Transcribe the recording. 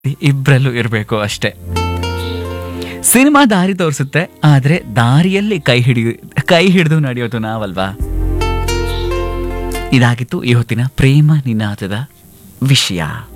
ಇಬ್ರಲ್ಲೂ ಇರಬೇಕು ಅಷ್ಟೇ. ಸಿನಿಮಾ ದಾರಿ ತೋರಿಸುತ್ತೆ, ಆದ್ರೆ ದಾರಿಯಲ್ಲಿ ಕೈ ಹಿಡಿದು ನಡೆಯೋದು ನಾವಲ್ವಾ. ಇದಾಗಿತ್ತು ಇವತ್ತಿನ ಪ್ರೇಮ ನಿನಾದದ ವಿಷಯ.